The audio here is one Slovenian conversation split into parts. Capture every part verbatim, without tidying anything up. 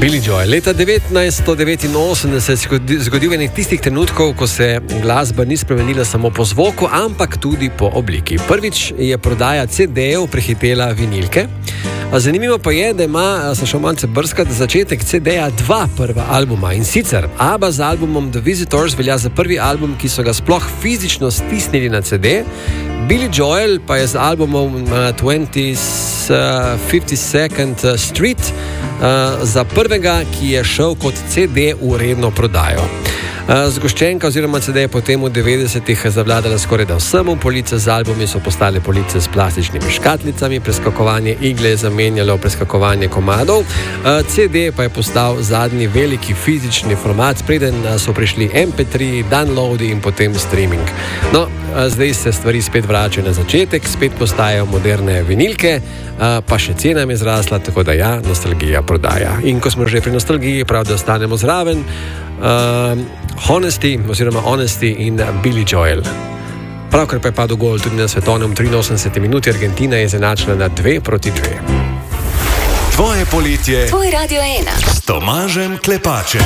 Billy Joel. Leta devetnajststo devetinosemdeset se je zgodil enih tistih trenutkov, ko se glasba ni spremenila samo po zvoku, ampak tudi po obliki. Prvič je prodaja ce dejev prehitela vinilke. Zanimivo pa je, da ima, sem šel malce brskati, začetek ce deja dva prva albuma. In sicer ABBA z albumom The Visitors velja za prvi album, ki so ga sploh fizično stisnili na ce de. Billy Joel pa je z albumom uh, fifty-second Street uh, za prvega, ki je šel kot ce de v redno prodajo. Zgoščenka oziroma ce de je potem v devetdesetih zavladala skoraj da vsemu, police z albumi so postale police s plastičnimi škatlicami, preskakovanje igle je zamenjalo preskakovanje komadov, ce de pa je postal zadnji veliki fizični format, preden so prišli em pe tri, downloadi in potem streaming. No, zdaj se stvari spet vračajo na začetek, spet postajajo moderne vinilke, pa še cena je zrasla, tako da ja, nostalgija prodaja. In ko smo že pri nostalgiji, prav da ostanemo zraven, Uh, Honesty oziroma Honesty in Billy Joel. Pravkar pa je padel gol tudi na svetovnem triinosemdeseti minuti, Argentina je izenačena na dve proti dve. Tvoje poletje, tvoj Radio ena s Tomažem Klepačem.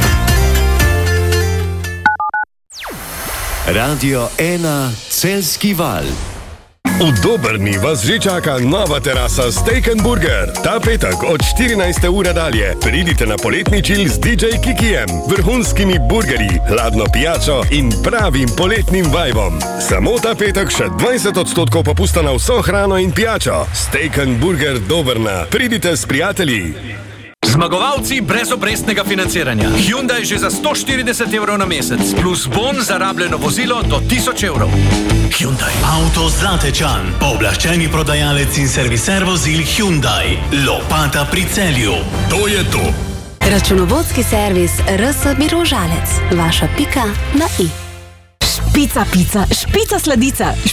Radio ena Celjski val. V Dobrni vas že čaka nova terasa Steak and Burger. Ta petek od štirinajste ure dalje pridite na poletni čil z di džej Kikijem, vrhunskimi burgerji, hladno pijačo in pravim poletnim vibom. Samo ta petek še dvajset odstotkov popusta na vso hrano in pijačo. Steak and Burger Dobrna. Pridite s prijatelji. Zmagovalci brez obrestnega financiranja. Hyundai že za sto štirideset evrov na mesec, plus bon za rabljeno vozilo do tisoč evrov. Hyundai. Avto Zlatečan, pooblaščeni prodajalec in serviser vozil Hyundai. Lopata pri Celju. To je to. Računovodski servis er es Mirožalec. Vaša pika na i. Špica pica, špica sladica,